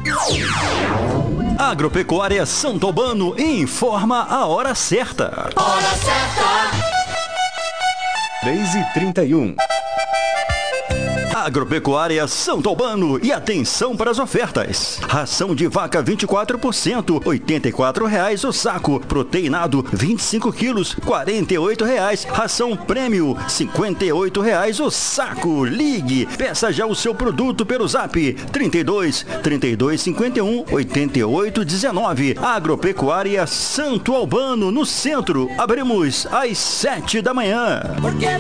Agropecuária Santo Albano informa a hora certa. Hora certa. 3h31. Agropecuária Santo Albano, e atenção para as ofertas. Ração de vaca 24%, R$ 84,00 o saco. Proteinado 25 quilos, R$ 48,00. Ração prêmio, R$ 58,00 o saco. Ligue, peça já o seu produto pelo Zap 32 51 88 19. Agropecuária Santo Albano, no centro. Abrimos às 7 da manhã.